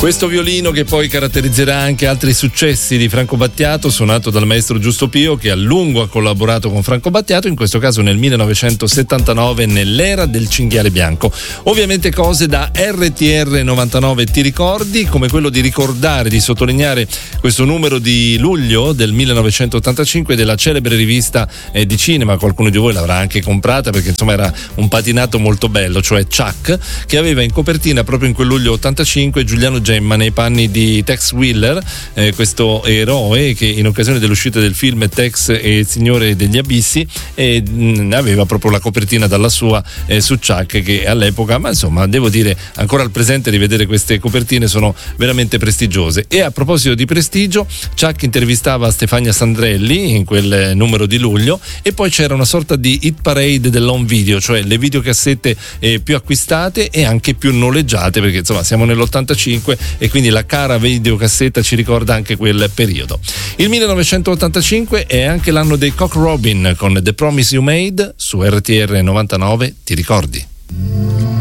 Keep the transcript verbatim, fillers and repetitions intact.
Questo violino, che poi caratterizzerà anche altri successi di Franco Battiato, suonato dal maestro Giusto Pio, che a lungo ha collaborato con Franco Battiato, in questo caso nel millenovecentosettantanove, nell'era del cinghiale bianco. Ovviamente cose da R T R novantanove ti ricordi, come quello di ricordare, di sottolineare questo numero di luglio del millenovecentottantacinque della celebre rivista eh, di cinema. Qualcuno di voi l'avrà anche comprata, perché insomma era un patinato molto bello, cioè Chuck, che aveva in copertina proprio in quel luglio ottantacinque Giuliano Gemma nei panni di Tex Willer, eh, questo eroe che in occasione dell'uscita del film Tex e il Signore degli Abissi eh, mh, aveva proprio la copertina dalla sua eh, su Chuck, che all'epoca, ma insomma devo dire ancora al presente, rivedere queste copertine sono veramente prestigiose. E a proposito di prestigio, Chuck intervistava Stefania Sandrelli in quel numero di luglio, e poi c'era una sorta di hit parade dell'home video, cioè le videocassette eh, più acquistate e anche più noleggiate, perché insomma siamo nell'ottantacinque e quindi la cara videocassetta ci ricorda anche quel periodo. Il millenovecentottantacinque è anche l'anno dei Cock Robin con The Promise You Made su R T R novantanove ti ricordi.